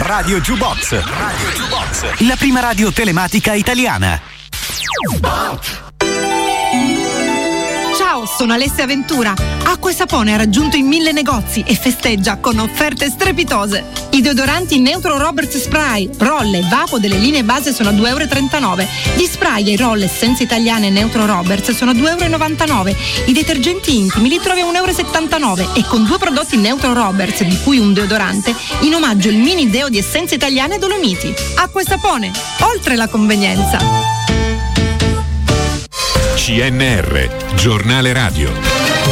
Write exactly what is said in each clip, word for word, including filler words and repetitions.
Radio Jukebox. Radio Jukebox. La prima radio telematica italiana. Ciao, sono Alessia Ventura. Acqua e Sapone ha raggiunto i mille negozi e festeggia con offerte strepitose. I deodoranti Neutro Roberts Spray, rolle e vapo delle linee base sono a due euro e trentanove. Gli spray e rolle essenze italiane Neutro Roberts sono a due euro e novantanove. I detergenti intimi li trovi a un euro e settantanove e con due prodotti Neutro Roberts, di cui un deodorante, in omaggio il mini deo di essenze italiane Dolomiti. Acqua e Sapone, oltre la convenienza. C N R, giornale radio.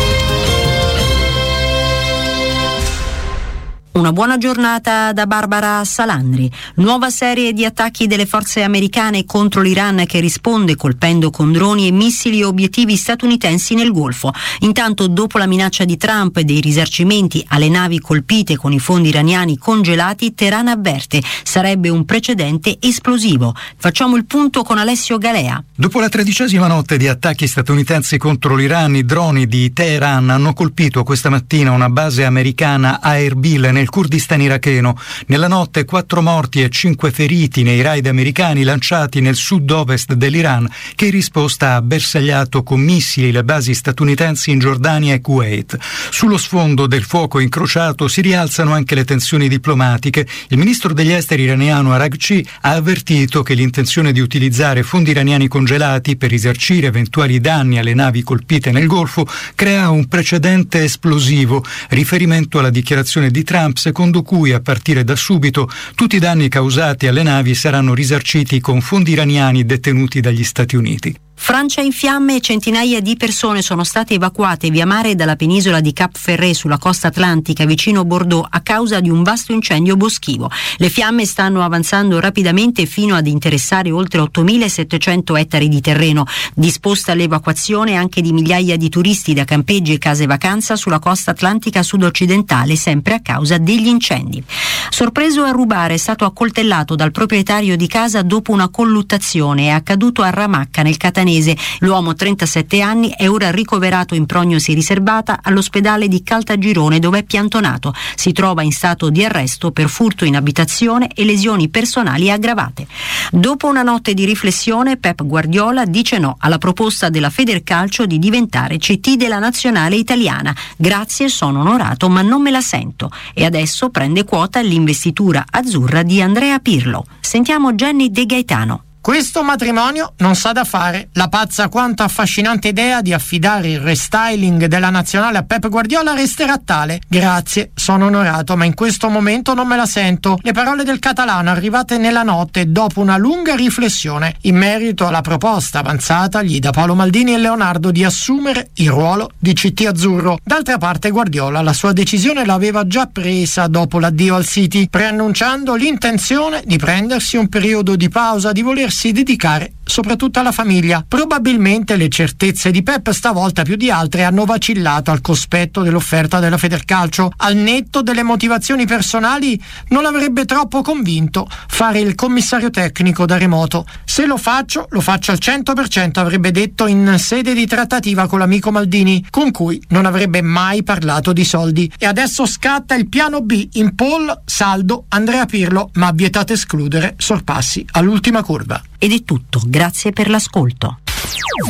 Una buona giornata da Barbara Salandri. Nuova serie di attacchi delle forze americane contro l'Iran che risponde colpendo con droni e missili obiettivi statunitensi nel Golfo. Intanto, dopo la minaccia di Trump e dei risarcimenti alle navi colpite con i fondi iraniani congelati, Teheran avverte: sarebbe un precedente esplosivo. Facciamo il punto con Alessio Galea. Dopo la tredicesima notte di attacchi statunitensi contro l'Iran, i droni di Teheran hanno colpito questa mattina una base americana a Erbil nel Kurdistan iracheno. Nella notte quattro morti e cinque feriti nei raid americani lanciati nel sud-ovest dell'Iran, che in risposta ha bersagliato con missili le basi statunitensi in Giordania e Kuwait. Sullo sfondo del fuoco incrociato si rialzano anche le tensioni diplomatiche. Il ministro degli esteri iraniano Araghchi ha avvertito che l'intenzione di utilizzare fondi iraniani congelati per risarcire eventuali danni alle navi colpite nel Golfo crea un precedente esplosivo, riferimento alla dichiarazione di Trump secondo cui a partire da subito tutti i danni causati alle navi saranno risarciti con fondi iraniani detenuti dagli Stati Uniti. Francia in fiamme e centinaia di persone sono state evacuate via mare dalla penisola di Cap Ferret sulla costa atlantica vicino Bordeaux a causa di un vasto incendio boschivo. Le fiamme stanno avanzando rapidamente fino ad interessare oltre ottomilasettecento ettari di terreno. Disposta l'evacuazione anche di migliaia di turisti da campeggi e case vacanza sulla costa atlantica sud-occidentale, sempre a causa degli incendi. Sorpreso a rubare, è stato accoltellato dal proprietario di casa dopo una colluttazione. È accaduto a Ramacca, nel Catanese. L'uomo, trentasette anni, è ora ricoverato in prognosi riservata all'ospedale di Caltagirone, dove è piantonato. Si trova in stato di arresto per furto in abitazione e lesioni personali aggravate. Dopo una notte di riflessione, Pep Guardiola dice no alla proposta della Federcalcio di diventare C T della nazionale italiana. Grazie, sono onorato, ma non me la sento. E adesso prende quota l'investitura azzurra di Andrea Pirlo. Sentiamo Jenny De Gaetano. Questo matrimonio non sa da fare. La pazza quanto affascinante idea di affidare il restyling della nazionale a Pep Guardiola resterà tale. Grazie, sono onorato, ma in questo momento non me la sento. Le parole del catalano arrivate nella notte dopo una lunga riflessione in merito alla proposta avanzatagli da Paolo Maldini e Leonardo di assumere il ruolo di C T azzurro. D'altra parte Guardiola la sua decisione l'aveva già presa dopo l'addio al City, preannunciando l'intenzione di prendersi un periodo di pausa, di volersi si dedicare soprattutto alla famiglia. Probabilmente le certezze di Pep stavolta più di altre hanno vacillato al cospetto dell'offerta della Federcalcio. Al netto delle motivazioni personali non l'avrebbe troppo convinto fare il commissario tecnico da remoto. Se lo faccio, lo faccio al cento per cento, avrebbe detto in sede di trattativa con l'amico Maldini, con cui non avrebbe mai parlato di soldi. E adesso scatta il piano B in Paul, saldo, Andrea Pirlo, ma vietato escludere sorpassi all'ultima curva. Ed è tutto, grazie per l'ascolto.